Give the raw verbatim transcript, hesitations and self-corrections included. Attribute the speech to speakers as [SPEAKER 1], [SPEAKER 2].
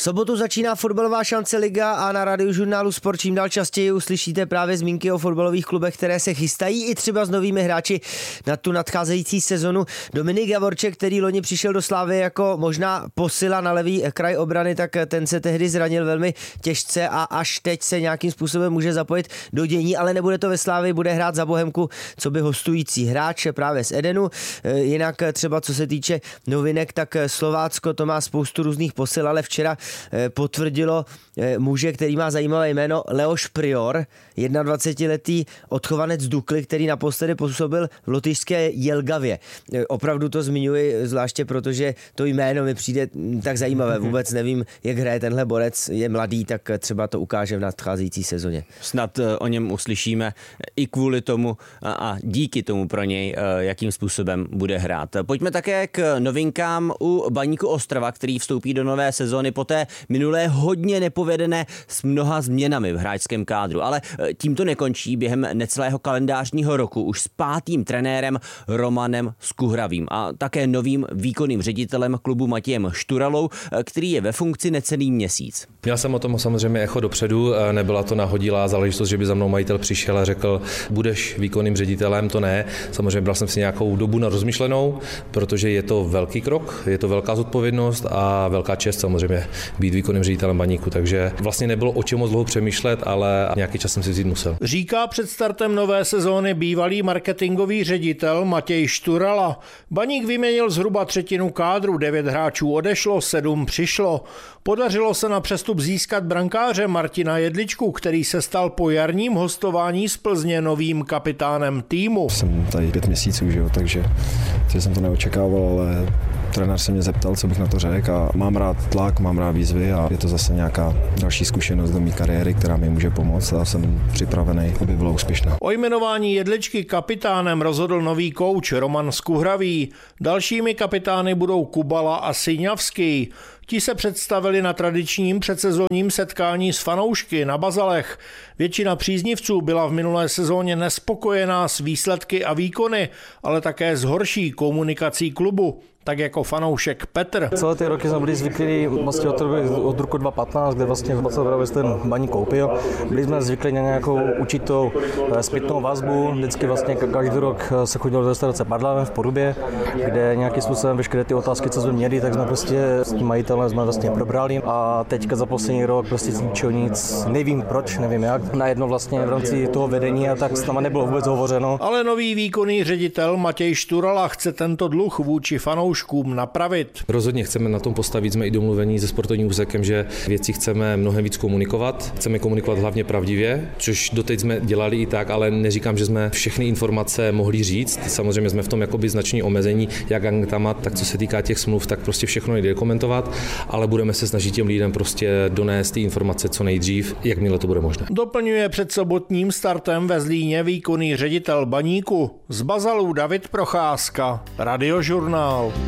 [SPEAKER 1] V sobotu začíná fotbalová šance liga a na Radiožurnálu Sport čím dál častěji uslyšíte právě zmínky o fotbalových klubech, které se chystají i třeba s novými hráči na tu nadcházející sezonu. Dominik Javorček, který loni přišel do Slávy jako možná posila na levý kraj obrany, tak ten se tehdy zranil velmi těžce a až teď se nějakým způsobem může zapojit do dění, ale nebude to ve Slávii, bude hrát za Bohemku, co by hostující hráč právě z Edenu. Jinak třeba co se týče novinek, tak Slovácko to má spoustu různých posil, ale včera potvrdilo muže, který má zajímavé jméno Leoš Prior, dvacetiletý odchovanec Dukly, který naposledy působil v lotyšské Jelgavě. Opravdu to zmiňuji, zvláště protože to jméno mi přijde tak zajímavé. Vůbec nevím, jak hraje tenhle borec, je mladý, tak třeba to ukáže v nadcházející sezóně.
[SPEAKER 2] Snad o něm uslyšíme i kvůli tomu a díky tomu pro něj, jakým způsobem bude hrát. Pojďme také k novinkám u Baníku Ostrava, který vstoupí do nové sezóny po té minulé hodně nepovedené s mnoha změnami v hráčském kádru. Ale tím to nekončí. Během necelého kalendářního roku už s pátým trenérem Romanem Skuhravým a také novým výkonným ředitelem klubu Matějem Šturalou, který je ve funkci necelý měsíc.
[SPEAKER 3] Měl jsem o tom samozřejmě echo dopředu, nebyla to nahodilá záležitost, že by za mnou majitel přišel a řekl, budeš výkonným ředitelem, to ne. Samozřejmě bral jsem si nějakou dobu na rozmyšlenou, protože je to velký krok, je to velká zodpovědnost a velká čest samozřejmě být výkonným ředitelem Baníku, takže vlastně nebylo o čem moc dlouho přemýšlet, ale nějaký čas jsem si vzít musel.
[SPEAKER 4] Říká před startem nové sezóny bývalý marketingový ředitel Matěj Šturala. Baník vyměnil zhruba třetinu kádru, devět hráčů odešlo, sedm přišlo. Podařilo se na přestup získat brankáře Martina Jedličku, který se stal po jarním hostování z Plzně novým kapitánem týmu.
[SPEAKER 5] Jsem tady pět měsíců, že jo, takže, takže jsem to neočekával, ale trenér se mě zeptal, co bych na to řekl a mám rád tlak, mám rád výzvy a je to zase nějaká další zkušenost do mé kariéry, která mi může pomoct a jsem připravený, aby byla úspěšná.
[SPEAKER 4] O jmenování Jedličky kapitánem rozhodl nový kouč Roman Skuhravý. Dalšími kapitány budou Kubala a Syňavský. Ti se představili na tradičním předsezónním setkání s fanoušky na Bazalech. Většina příznivců byla v minulé sezóně nespokojená s výsledky a výkony, ale také s horší komunikací klubu. Tak jako fanoušek Petr.
[SPEAKER 6] Celé ty roky jsme byli zvyklí vlastně od, od roku dva tisíce patnáct, kde vlastně ten Baník koupil. Byli jsme zvyklí na nějakou určitou zpětnou vazbu. Vždycky vlastně každý rok se chodilo do restaurace Parlament v Porubě, kde nějakým způsobem veškeré ty otázky, co jsme měli, tak jsme prostě s tím majitelem jsme vlastně probrali. A teďka za poslední rok prostě z ničeho nic, nevím proč, nevím jak. Najednou vlastně v rámci toho vedení a tak s náma nebylo vůbec hovořeno.
[SPEAKER 4] Ale nový výkonný ředitel Matěj Šturala chce tento dluh vůči fanouškům napravit.
[SPEAKER 3] Rozhodně chceme na tom postavit, jsme i domluvení se sportovním úsekem, že věci chceme mnohem víc komunikovat. Chceme komunikovat hlavně pravdivě, což doteď jsme dělali i tak, ale neříkám, že jsme všechny informace mohli říct. Samozřejmě jsme v tom jakoby znační omezení, jak agentama, tak co se týká těch smluv, tak prostě všechno nejde komentovat, ale budeme se snažit těm lidem prostě donést ty informace co nejdřív, jakmile to bude možné.
[SPEAKER 4] Doplňuje před sobotním startem ve Zlíně výkonný ředitel Baníku. Z Bazalů David Procházka, Radiožurnál.